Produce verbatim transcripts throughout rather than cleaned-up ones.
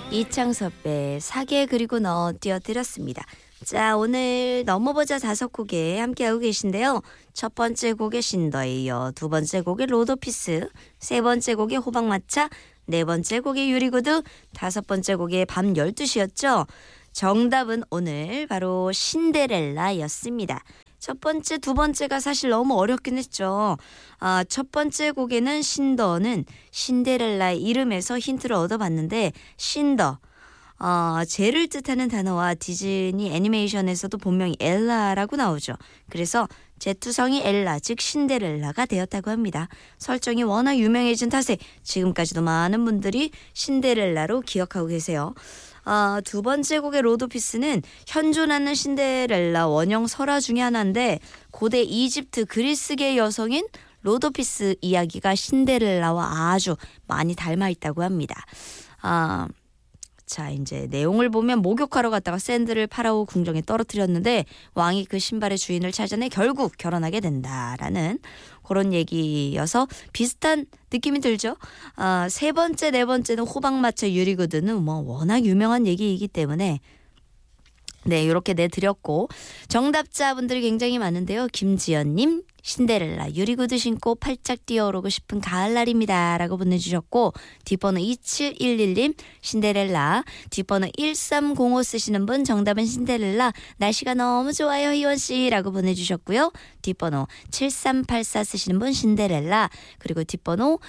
이창섭의 사계 그리고 너 띄워드렸습니다. 자, 오늘 넘어보자 다섯 곡에 함께하고 계신데요. 첫 번째 곡의 신더에 이어 두 번째 곡의 로드오피스, 세 번째 곡의 호박마차, 네 번째 곡의 유리구두, 다섯 번째 곡의 밤 열두 시였죠. 정답은 오늘 바로 신데렐라였습니다. 첫 번째, 두 번째가 사실 너무 어렵긴 했죠. 아, 첫 번째 곡에는 신더는 신데렐라의 이름에서 힌트를 얻어봤는데 신더, 어, 죄를 뜻하는 단어와 디즈니 애니메이션에서도 본명이 엘라라고 나오죠. 그래서 제투성이 엘라, 즉 신데렐라가 되었다고 합니다. 설정이 워낙 유명해진 탓에 지금까지도 많은 분들이 신데렐라로 기억하고 계세요. 아, 두 번째 곡의 로드오피스는 현존하는 신데렐라 원형 설화 중에 하나인데 고대 이집트 그리스계 여성인 로드오피스 이야기가 신데렐라와 아주 많이 닮아 있다고 합니다. 아, 자, 이제 내용을 보면 목욕하러 갔다가 샌들을 파라오 궁정에 떨어뜨렸는데 왕이 그 신발의 주인을 찾아내 결국 결혼하게 된다라는 그런 얘기여서 비슷한 느낌이 들죠. 아, 세 번째, 네 번째는 호박마차 유리구두는 뭐 워낙 유명한 얘기이기 때문에 네, 이렇게 내드렸고 정답자분들이 굉장히 많은데요. 김지연님, 신데렐라 유리구두 신고 팔짝 뛰어오르고 싶은 가을날입니다 라고 보내주셨고, 뒷번호 이칠일일님 신데렐라, 뒷번호 일삼공오 쓰시는 분 정답은 신데렐라, 날씨가 너무 좋아요 희원씨 라고 보내주셨고요. 뒷번호 칠삼팔사 쓰시는 분 신데렐라, 그리고 뒷번호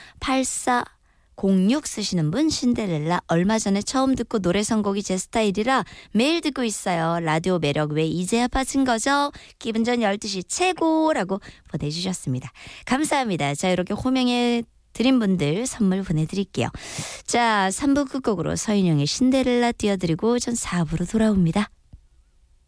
팔사공육 쓰시는 분 신데렐라. 얼마 전에 처음 듣고 노래 선곡이 제 스타일이라 매일 듣고 있어요. 라디오 매력 왜 이제야 빠진 거죠? 기분 전 열두 시 최고라고 보내주셨습니다. 감사합니다. 자, 이렇게 호명해 드린 분들 선물 보내드릴게요. 자, 삼 부 끝곡으로 서인영의 신데렐라 띄워드리고 전 사 부로 돌아옵니다.